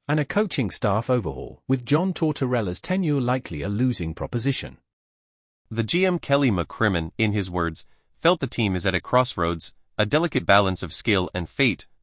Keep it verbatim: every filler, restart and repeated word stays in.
And a coaching staff overhaul, with John Tortorella's tenure likely a losing proposition. The G M Kelly McCrimmon, in his words, felt the team is at a crossroads, a delicate balance of skill and fate,